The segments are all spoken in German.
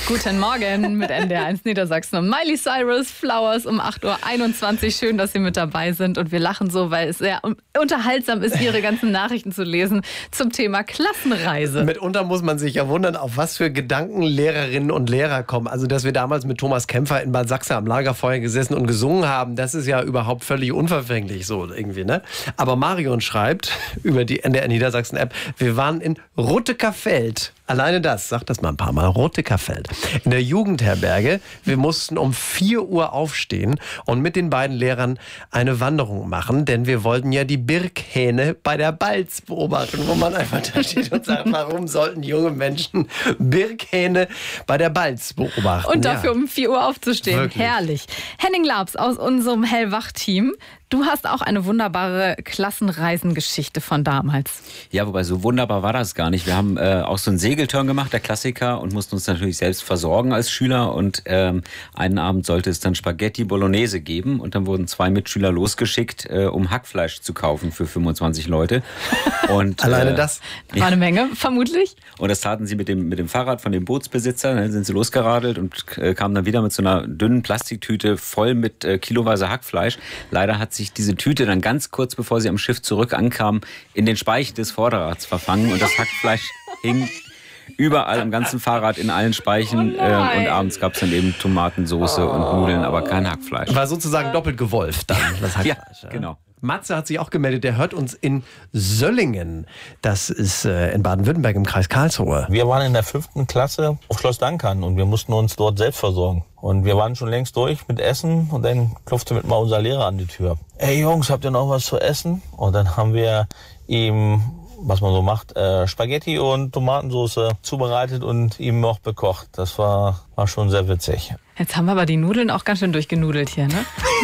Guten Morgen mit NDR1 Niedersachsen und Miley Cyrus, Flowers um 8.21 Uhr. Schön, dass Sie mit dabei sind und wir lachen so, weil es sehr unterhaltsam ist, Ihre ganzen Nachrichten zu lesen zum Thema Klassenreise. Mitunter muss man sich ja wundern, auf was für Gedanken Lehrerinnen und Lehrer kommen. Also, dass wir damals mit Thomas Kämpfer in Bad Sachsa am Lagerfeuer gesessen und gesungen haben, das ist ja überhaupt völlig unverfänglich so irgendwie, ne? Aber Marion schreibt über die NDR Niedersachsen App, wir waren in Ruttekerfeld. Alleine das, sag das mal ein paar Mal, Ruttekerfeld. In der Jugendherberge. Wir mussten um 4 Uhr aufstehen und mit den beiden Lehrern eine Wanderung machen, denn wir wollten ja die Birkhähne bei der Balz beobachten, wo man einfach da steht und sagt, warum sollten junge Menschen Birkhähne bei der Balz beobachten? Und dafür um 4 Uhr aufzustehen. Wirklich. Herrlich. Henning Labs aus unserem Hellwach-Team. Du hast auch eine wunderbare Klassenreisengeschichte von damals. Ja, wobei so wunderbar war das gar nicht. Wir haben auch so einen Segeltörn gemacht, der Klassiker, und mussten uns natürlich selbst versorgen als Schüler. Und einen Abend sollte es dann Spaghetti Bolognese geben. Und dann wurden 2 Mitschüler losgeschickt, um Hackfleisch zu kaufen für 25 Leute. Und, Alleine das? War eine Menge, vermutlich. Und das taten sie mit dem Fahrrad von dem Bootsbesitzer. Dann sind sie losgeradelt und kamen dann wieder mit so einer dünnen Plastiktüte voll mit kiloweise Hackfleisch. Leider hat sich diese Tüte dann ganz kurz, bevor sie am Schiff zurück ankamen, in den Speichen des Vorderrads verfangen. Und das Hackfleisch hing überall am ganzen Fahrrad in allen Speichen. Und abends gab es dann eben Tomatensoße und Nudeln, aber kein Hackfleisch. War sozusagen doppelt gewolft dann, das Hackfleisch. Ja, genau. Matze hat sich auch gemeldet, der hört uns in Söllingen. Das ist in Baden-Württemberg im Kreis Karlsruhe. Wir waren in der 5. Klasse auf Schloss Dankern und wir mussten uns dort selbst versorgen. Und wir waren schon längst durch mit Essen und dann klopfte mit mal unser Lehrer an die Tür. Ey Jungs, habt ihr noch was zu essen? Und dann haben wir ihm, was man so macht, Spaghetti und Tomatensauce zubereitet und ihm noch bekocht. Das war schon sehr witzig. Jetzt haben wir aber die Nudeln auch ganz schön durchgenudelt hier, ne?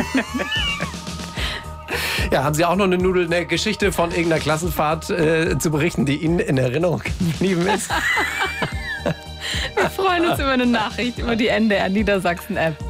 Ja, haben Sie auch noch eine Geschichte von irgendeiner Klassenfahrt zu berichten, die Ihnen in Erinnerung geblieben ist? Wir freuen uns über eine Nachricht über die NDR Niedersachsen App.